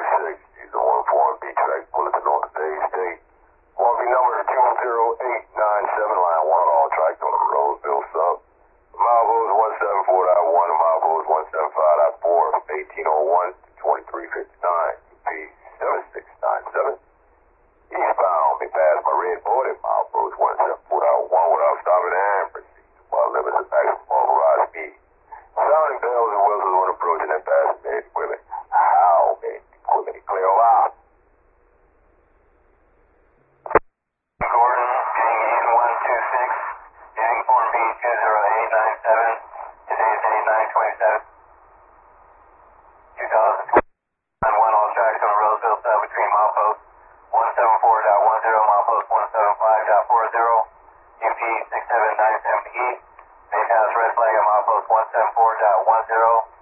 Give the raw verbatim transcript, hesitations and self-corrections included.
six. He's the one four on B-Track, bulletin on today's date. Walking number two zero eight nine seven, line one, all tracks on the Roseville sub. Malvos one seven four point one, Malvos one seven five point four, eighteen oh one to twenty-three fifty-nine, P seven six nine seven. Eastbound, may pass my red board at Malvos one seven four point one without stopping and proceed to while limits of maximum authorized speed. Sounding bells and whistles when approaching and passing made equipment. How many equipment clear out? Gordon, getting eight one two six, using form B two zero eight nine seven, today's date nine twenty-seven, two thousand twenty. On one, all tracks on the Roseville sub between milepost one seven four point one zero, milepost one seven five point four zero, U P six seven nine seven E, may pass red flag at milepost one seven four point one zero.